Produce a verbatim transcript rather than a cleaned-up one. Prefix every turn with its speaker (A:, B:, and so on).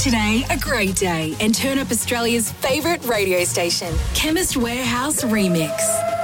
A: today a great day and turn up Australia's favourite radio station, Chemist Warehouse Remix.